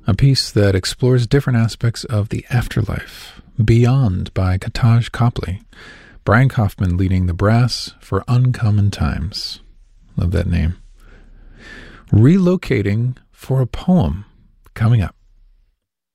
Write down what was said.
a piece that explores different aspects of the afterlife. Beyond by Kataj Copley. Brian Kaufman leading the brass for Uncommon Times. Love that name. Relocating for a Poem, coming up.